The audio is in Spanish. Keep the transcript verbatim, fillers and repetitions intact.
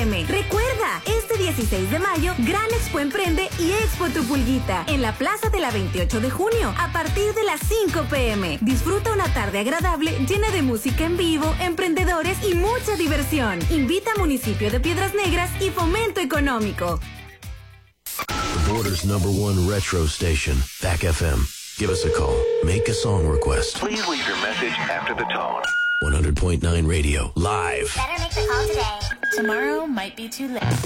eme. Recuerda, este dieciséis de mayo, Gran Expo Emprende y Expo Tu Pulguita en la Plaza de la veintiocho de junio a partir de las cinco pm. Disfruta una tarde agradable llena de música en vivo, emprendedores y mucha diversión. Invita a Municipio de Piedras Negras y Fomento Económico. The Border's number one retro station, Back F M. Give us a call. Make a song request. Please leave your message after the tone. one hundred point nine Radio, live. Better make the call today. Tomorrow might be too late.